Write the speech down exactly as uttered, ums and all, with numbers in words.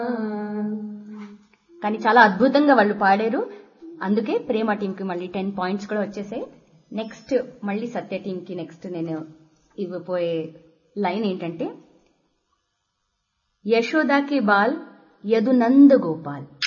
కానీ చాలా అద్భుతంగా వాళ్ళు పాడారు. అందుకే ప్రేమ టీమ్ కి మళ్ళీ టెన్ పాయింట్స్ కూడా వచ్చేసాయి. నెక్స్ట్ మళ్ళీ సత్య టీమ్ కి నెక్స్ట్ నేను ఇవ్వబోయే లైన్ ఏంటంటే, యశోదా కే బాల్ యదునంద గోపాల్.